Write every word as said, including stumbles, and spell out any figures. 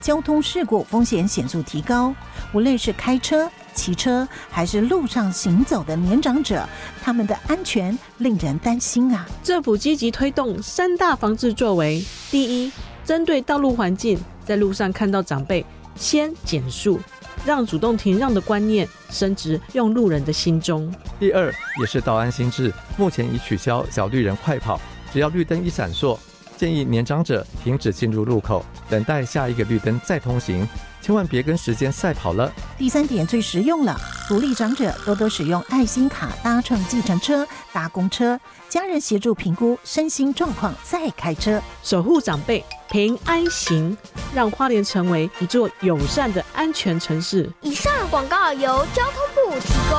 交通事故风险显著提高。无论是开车、骑车还是路上行走的年长者，他们的安全令人担心啊！ 政府积极推动三大防治作为：第一，针对道路环境，在路上看到长辈，先减速，让主动停让的观念深植用路人的心中。 第二，也是道安心智，目前已取消小绿人快跑，只要绿灯一闪烁，建议年长者停止进入路口，等待下一个绿灯再通行，千万别跟时间赛跑了。 第三点最实用了，鼓励长者多多使用爱心卡搭乘计程车、搭公车，家人协助评估身心状况再开车， 守护长辈，平安行，让花莲成为一座友善的安全城市。 以上广告由交通部提供。